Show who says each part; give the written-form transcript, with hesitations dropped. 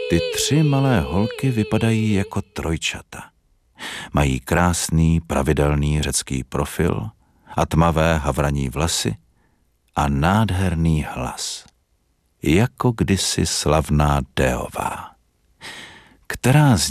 Speaker 1: Ty 3 malé holky vypadají jako trojčata. Mají krásný, pravidelný řecký profil a tmavé havraní vlasy a nádherný hlas. Jako kdysi slavná Déová. Která z